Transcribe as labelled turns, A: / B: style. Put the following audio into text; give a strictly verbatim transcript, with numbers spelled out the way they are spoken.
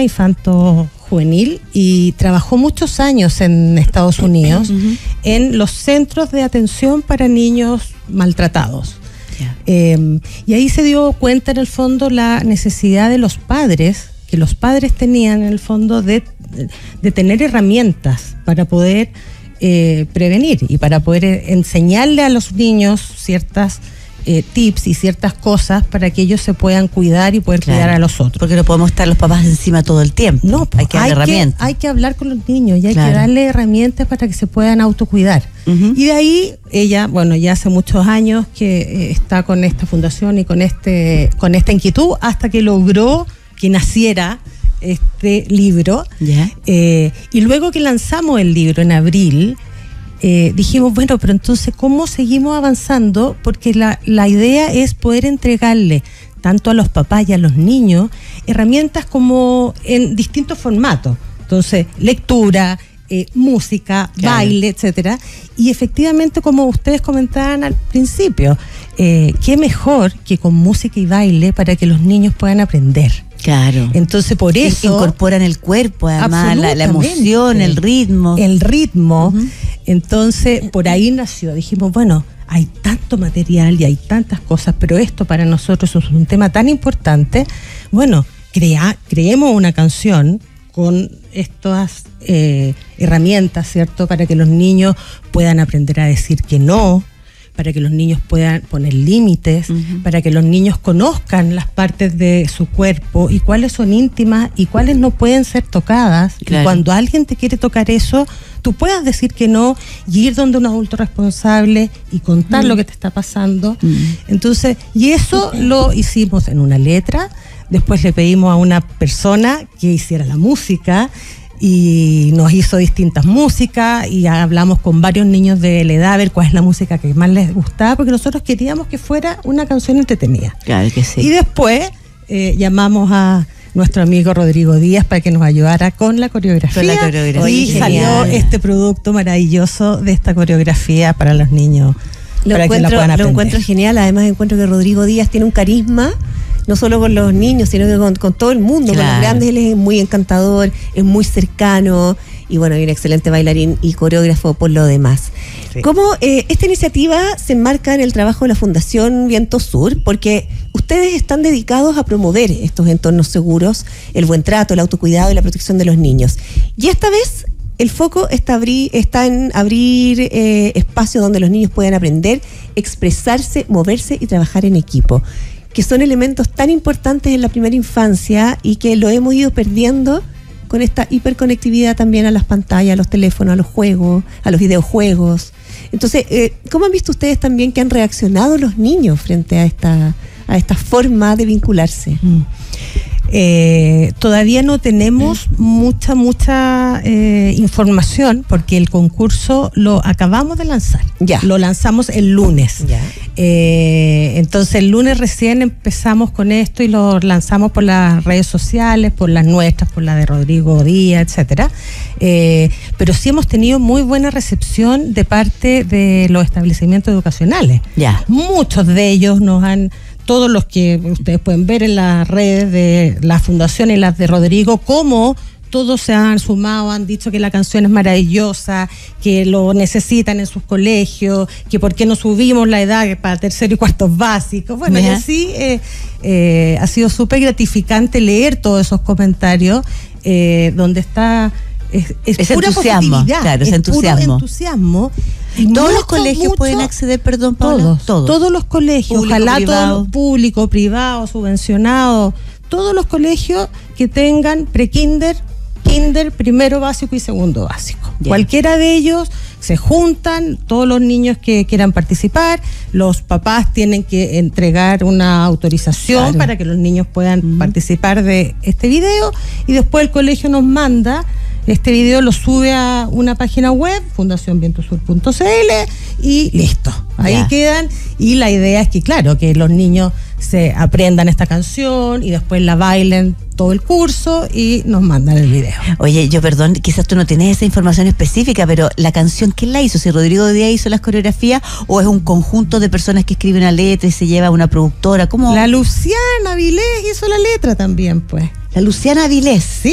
A: infanto-juvenil y trabajó muchos años en Estados Unidos uh-huh. en los centros de atención para niños maltratados. Yeah. Eh, y ahí se dio cuenta en el fondo la necesidad de los padres, que los padres tenían en el fondo de, de tener herramientas para poder eh, prevenir y para poder enseñarle a los niños ciertas Eh, tips y ciertas cosas para que ellos se puedan cuidar y poder claro, cuidar a los otros.
B: Porque no podemos estar los papás encima todo el tiempo.
A: No, hay que darle herramientas. Hay que hablar con los niños y hay claro. que darle herramientas para que se puedan autocuidar. Uh-huh. Y de ahí ella, bueno, ya hace muchos años que eh, está con esta fundación y con este, con esta inquietud hasta que logró que naciera este libro. Yeah. Eh, y luego que lanzamos el libro en abril, Eh, dijimos, bueno, pero entonces, ¿cómo seguimos avanzando? Porque la, la idea es poder entregarle tanto a los papás y a los niños herramientas como en distintos formatos. Entonces, lectura, eh, música, claro. baile, etcétera. Y efectivamente, como ustedes comentaban al principio, eh, qué mejor que con música y baile para que los niños puedan aprender.
B: Claro.
A: Entonces, por eso
B: incorporan el cuerpo, además, la, la emoción, el ritmo.
A: El ritmo. Uh-huh. Entonces, por ahí nació. Dijimos, bueno, hay tanto material y hay tantas cosas, pero esto para nosotros es un tema tan importante. Bueno, crea, creemos una canción con estas eh, herramientas, ¿cierto? Para que los niños puedan aprender a decir que no, para que los niños puedan poner límites, uh-huh. para que los niños conozcan las partes de su cuerpo y cuáles son íntimas y cuáles no pueden ser tocadas. Claro. Y cuando alguien te quiere tocar eso, tú puedas decir que no y ir donde un adulto responsable y contar uh-huh. lo que te está pasando. Uh-huh. Entonces, y eso uh-huh. lo hicimos en una letra. Después le pedimos a una persona que hiciera la música y nos hizo distintas músicas y hablamos con varios niños de la edad a ver cuál es la música que más les gustaba, porque nosotros queríamos que fuera una canción entretenida.
B: Claro que sí.
A: Y después eh, llamamos a nuestro amigo Rodrigo Díaz para que nos ayudara con la coreografía,
B: con la coreografía.
A: Y genial. Salió este producto maravilloso de esta coreografía para los niños,
C: lo
A: para
C: encuentro,
A: que la puedan aprender.
C: Lo encuentro genial, además encuentro que Rodrigo Díaz tiene un carisma no solo con los niños, sino que con, con todo el mundo, claro. con los grandes. Él es muy encantador, es muy cercano y bueno, y un excelente bailarín y coreógrafo por lo demás. Sí. ¿Cómo eh, esta iniciativa se enmarca en el trabajo de la Fundación Viento Sur? Porque ustedes están dedicados a promover estos entornos seguros, el buen trato, el autocuidado y la protección de los niños. Y esta vez el foco está, abrir, está en abrir eh, espacios donde los niños puedan aprender, expresarse, moverse y trabajar en equipo, que son elementos tan importantes en la primera infancia y que lo hemos ido perdiendo con esta hiperconectividad también a las pantallas, a los teléfonos, a los juegos, a los videojuegos. Entonces, eh, ¿cómo han visto ustedes también que han reaccionado los niños frente a esta, a esta forma de vincularse?
A: Mm. Eh, todavía no tenemos mm. mucha, mucha eh, información porque el concurso lo acabamos de lanzar.
C: Ya.
A: Lo lanzamos el lunes.
C: Ya.
A: Eh, entonces el lunes recién empezamos con esto y lo lanzamos por las redes sociales, por las nuestras, por la de Rodrigo Díaz, etcétera. Eh, pero sí hemos tenido muy buena recepción de parte de los establecimientos educacionales.
B: Ya.
A: Muchos de ellos nos han... Todos los que ustedes pueden ver en las redes de la fundación y las de Rodrigo, cómo todos se han sumado, han dicho que la canción es maravillosa, que lo necesitan en sus colegios, que por qué no subimos la edad para tercero y cuartos básicos. Bueno, y así eh, eh, ha sido súper gratificante leer todos esos comentarios eh, donde está... Es, es, es pura
B: entusiasmo, claro, es,
A: es
B: entusiasmo.
A: Puro entusiasmo.
B: Y todos los colegios mucho, pueden acceder, perdón, Paula.
A: Todos, todos, todos los colegios, público, ojalá
B: privado.
A: Todo público, privado, subvencionado, todos los colegios que tengan prekinder, kinder, primero básico y segundo básico. Yeah. Cualquiera de ellos se juntan, todos los niños que quieran participar, los papás tienen que entregar una autorización claro. para que los niños puedan uh-huh. participar de este video y después el colegio nos manda. Este video lo sube a una página web, fundación viento sur punto c l, y listo. Ahí yeah. quedan. Y la idea es que, claro, que los niños se aprendan esta canción y después la bailen todo el curso y nos mandan el video.
B: Oye, yo perdón, quizás tú no tienes esa información específica, pero la canción, ¿quién la hizo? ¿Si Rodrigo Díaz hizo las coreografías o es un conjunto de personas que escriben una letra y se lleva a una productora? ¿Cómo?
A: La Luciana Vilés hizo la letra también, pues.
B: La Luciana Vilés.
A: Sí.